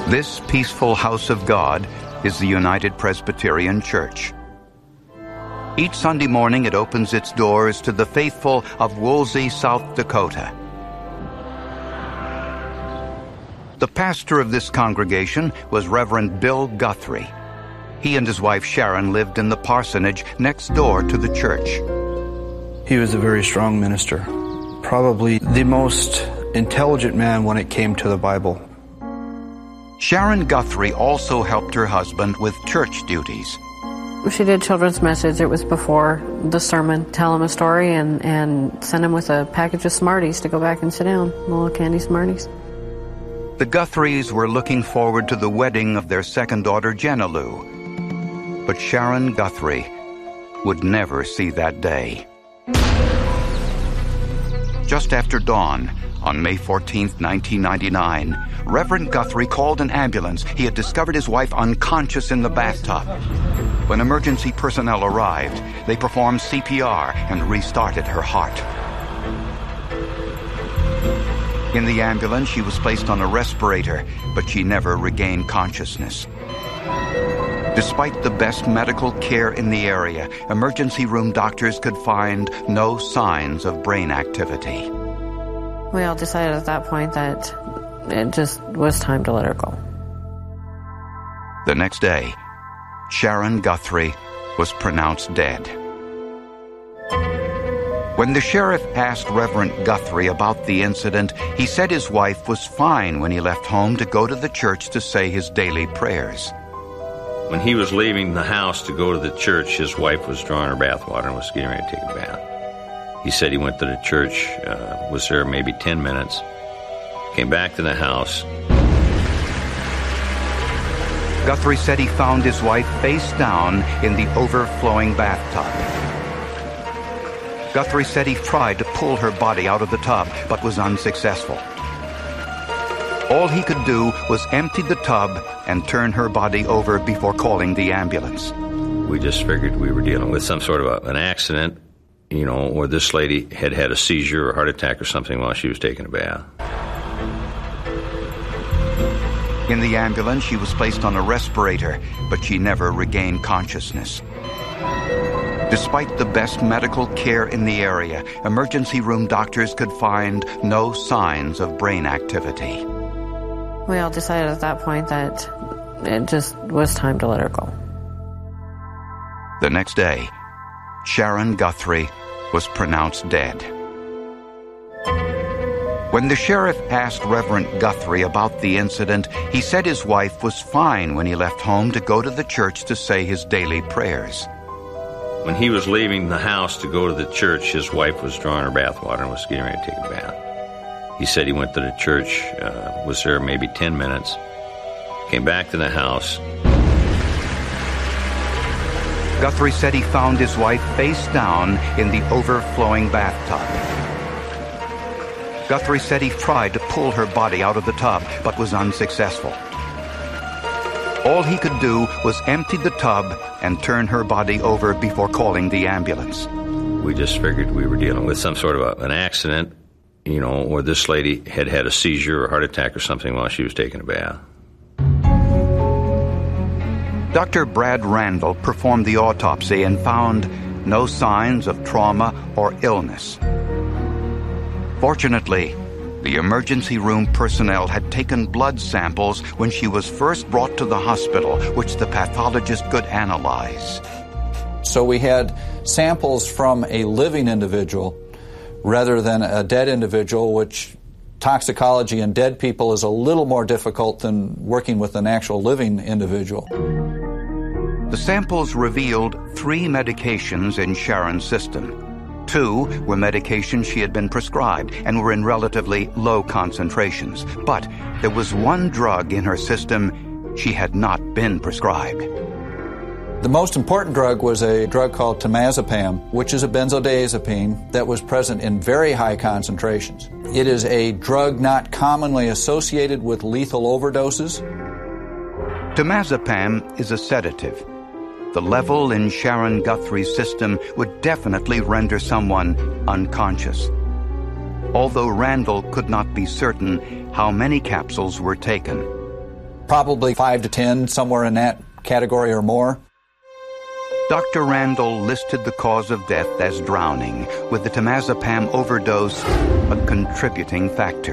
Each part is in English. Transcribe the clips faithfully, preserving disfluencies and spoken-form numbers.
This peaceful house of God is the United Presbyterian Church. Each Sunday morning it opens its doors to the faithful of Woolsey, South Dakota. The pastor of this congregation was Reverend Bill Guthrie. He and his wife Sharon lived in the parsonage next door to the church. He was a very strong minister, probably the most intelligent man when it came to the Bible. Sharon Guthrie also helped her husband with church duties. She did children's message. It was before the sermon. Tell him a story and, and send him with a package of Smarties to go back and sit down, little candy Smarties. The Guthries were looking forward to the wedding of their second daughter, Jenna Lou. But Sharon Guthrie would never see that day. Just after dawn, on May fourteenth, nineteen ninety-nine, Reverend Guthrie called an ambulance. He had discovered his wife unconscious in the bathtub. When emergency personnel arrived, they performed C P R and restarted her heart. In the ambulance, she was placed on a respirator, but she never regained consciousness. Despite the best medical care in the area, emergency room doctors could find no signs of brain activity. We all decided at that point that it just was time to let her go. The next day, Sharon Guthrie was pronounced dead. When the sheriff asked Reverend Guthrie about the incident, he said his wife was fine when he left home to go to the church to say his daily prayers. When he was leaving the house to go to the church, his wife was drawing her bathwater and was getting ready to take a bath. He said he went to the church, uh, was there maybe ten minutes, came back to the house. Guthrie said he found his wife face down in the overflowing bathtub. Guthrie said he tried to pull her body out of the tub, but was unsuccessful. All he could do was empty the tub and turn her body over before calling the ambulance. We just figured we were dealing with some sort of a, an accident, you know, or this lady had had a seizure or heart attack or something while she was taking a bath. In the ambulance, she was placed on a respirator, but she never regained consciousness. Despite the best medical care in the area, emergency room doctors could find no signs of brain activity. We all decided at that point that it just was time to let her go. The next day, Sharon Guthrie was pronounced dead. When the sheriff asked Reverend Guthrie about the incident, he said his wife was fine when he left home to go to the church to say his daily prayers. When he was leaving the house to go to the church, his wife was drawing her bathwater and was getting ready to take a bath. He said he went to the church, uh, was there maybe ten minutes, came back to the house. Guthrie said he found his wife face down in the overflowing bathtub. Guthrie said he tried to pull her body out of the tub, but was unsuccessful. All he could do was empty the tub and turn her body over before calling the ambulance. We just figured we were dealing with some sort of a, an accident, you know, or this lady had had a seizure or heart attack or something while she was taking a bath. Doctor Brad Randall performed the autopsy and found no signs of trauma or illness. Fortunately, the emergency room personnel had taken blood samples when she was first brought to the hospital, which the pathologist could analyze. So we had samples from a living individual rather than a dead individual, which toxicology in dead people is a little more difficult than working with an actual living individual. The samples revealed three medications in Sharon's system. Two were medications she had been prescribed and were in relatively low concentrations. But there was one drug in her system she had not been prescribed. The most important drug was a drug called temazepam, which is a benzodiazepine that was present in very high concentrations. It is a drug not commonly associated with lethal overdoses. Temazepam is a sedative. The level in Sharon Guthrie's system would definitely render someone unconscious. Although Randall could not be certain how many capsules were taken. probably five to ten, somewhere in that category or more. Doctor Randall listed the cause of death as drowning, with the temazepam overdose a contributing factor.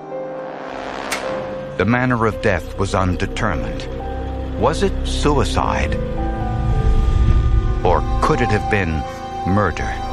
The manner of death was undetermined. Was it suicide? Or could it have been murder?